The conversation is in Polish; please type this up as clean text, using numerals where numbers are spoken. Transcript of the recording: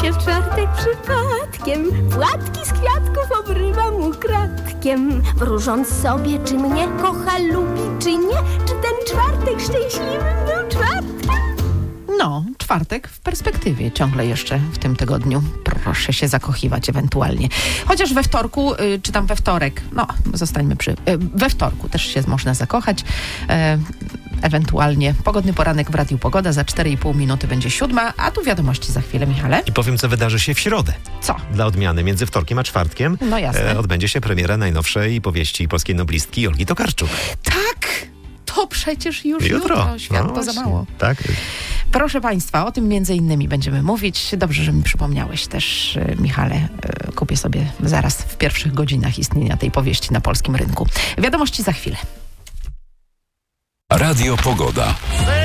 się w czwartek przypadkiem, płatki z kwiatków obrywam ukradkiem, wróżąc sobie, czy mnie kocha, lubi, czy nie, czy ten czwartek szczęśliwym był czwartkiem. No, czwartek w perspektywie ciągle jeszcze w tym tygodniu. Proszę się zakochiwać ewentualnie. Chociaż we wtorku, czy tam we wtorek, no zostańmy we wtorku też się można zakochać. Ewentualnie pogodny poranek w Radiu Pogoda, za 4,5 minuty będzie 7, a tu wiadomości za chwilę, Michale. I powiem, co wydarzy się w środę. Co? Dla odmiany, między wtorkiem a czwartkiem No jasne. odbędzie się premiera najnowszej powieści polskiej noblistki Olgi Tokarczuk. Tak! To przecież już jutro. Świat to za mało. Tak. Proszę Państwa, o tym między innymi będziemy mówić. Dobrze, że mi przypomniałeś też, Michale. Kupię sobie zaraz w pierwszych godzinach istnienia tej powieści na polskim rynku. Wiadomości za chwilę. Radio Pogoda.